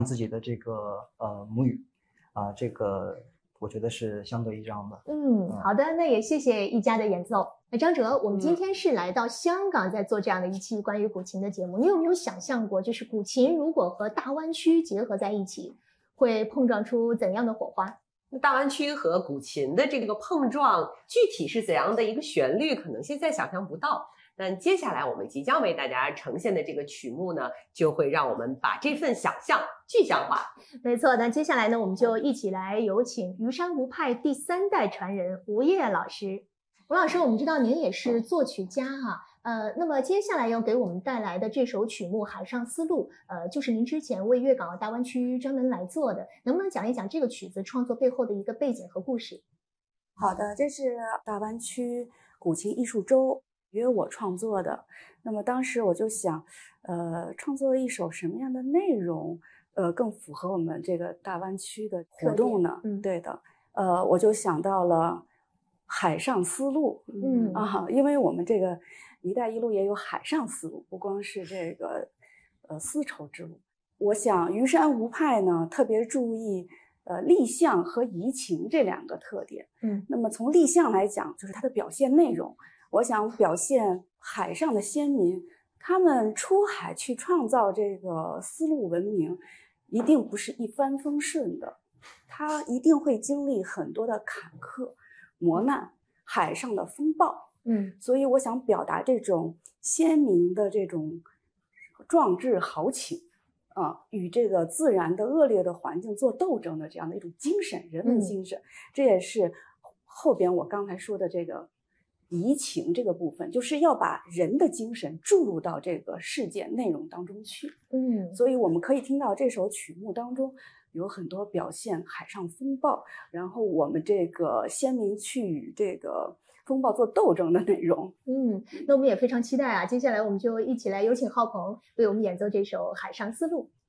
自己的这个母语这个我觉得是相得益彰的。 好的，那也谢谢一家的演奏。那张哲，我们今天是来到香港，在做这样的一期关于古琴的节目。你有没有想象过，就是古琴如果和大湾区结合在一起，会碰撞出怎样的火花？ 那大湾区和古琴的这个碰撞，具体是怎样的一个旋律，可能现在想象不到。但接下来我们即将为大家呈现的这个曲目呢，就会让我们把这份想象具象化。 没错，那接下来呢，我们就一起来有请虞山吴派第3代传人吴烨老师。吴老师，我们知道您也是作曲家哈，那么接下来要给我们带来的这首曲目《海上丝路》，就是您之前为粤港澳大湾区专门来做的，能不能讲一讲这个曲子创作背后的一个背景和故事？ 好的，这是大湾区古琴艺术周约我创作的。那么当时我就想，创作一首什么样的内容，更符合我们这个大湾区的活动呢？对的，我就想到了海上丝路，因为我们这个“一带一路”也有海上丝路，不光是这个丝绸之路。我想虞山吴派呢特别注意立项和移情这2个特点。那么从立项来讲，就是它的表现内容。我想表现海上的先民，他们出海去创造这个丝路文明，一定不是一帆风顺的，他一定会经历很多的坎坷、磨难、海上的风暴。所以我想表达这种先民的这种壮志豪情，与这个自然的恶劣的环境做斗争的这样的一种精神，人文精神。这也是后边我刚才说的这个移情这个部分，就是要把人的精神注入到这个事件内容当中去。所以我们可以听到这首曲目当中有很多表现海上风暴，然后我们这个先民去与这个风暴做斗争的内容。 那我们也非常期待啊！接下来我们就一起来有请浩鹏为我们演奏这首《海上丝路》。